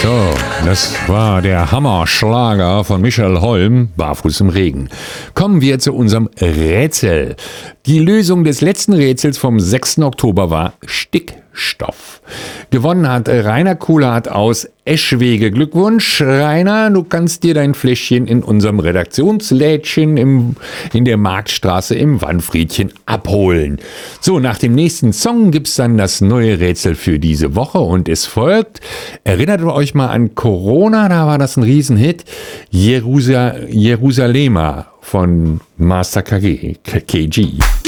So, das war der Hammerschlager von Michael Holm, Barfuß im Regen. Kommen wir zu unserem Rätsel. Die Lösung des letzten Rätsels vom 6. Oktober war Stickstoff. Gewonnen hat Rainer Kuhlert aus Eschwege. Glückwunsch, Rainer, du kannst dir dein Fläschchen in unserem Redaktionslädchen in der Marktstraße im Wannfriedchen abholen. So, nach dem nächsten Song gibt's dann das neue Rätsel für diese Woche und es folgt, erinnert euch mal an Corona, da war das ein Riesenhit, Jerusalema von Master KG.